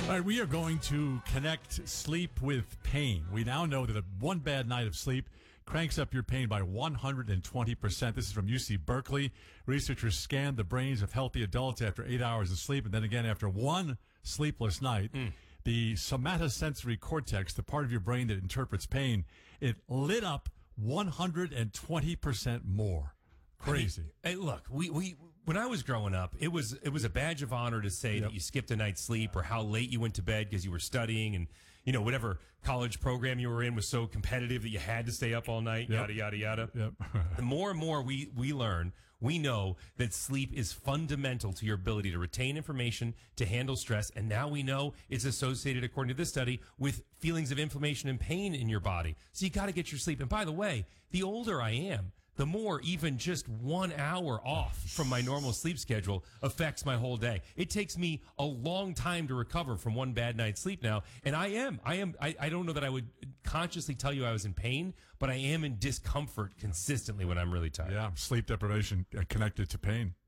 All right, we are going to connect sleep with pain. We now know that one bad night of sleep cranks up your pain by 120%. This is from UC Berkeley. Researchers scanned the brains of healthy adults after 8 hours of sleep and then again after one sleepless night. The somatosensory cortex, the part of your brain that interprets pain, it lit up 120% more. Crazy. Hey, look, we when I was growing up, it was a badge of honor to say that you skipped a night's sleep or how late you went to bed because you were studying, and whatever college program you were in was so competitive that you had to stay up all night. Yada yada yada. The more and more we learn, we know that sleep is fundamental to your ability to retain information, to handle stress, and now we know it's associated, according to this study, with feelings of inflammation and pain in your body. So you got to get your sleep. And by the way, the older I am, the more even just 1 hour off from my normal sleep schedule affects my whole day. It takes me a long time to recover from one bad night's sleep now. And I don't know that I would consciously tell you I was in pain, but I am in discomfort consistently when I'm really tired. Yeah, sleep deprivation connected to pain.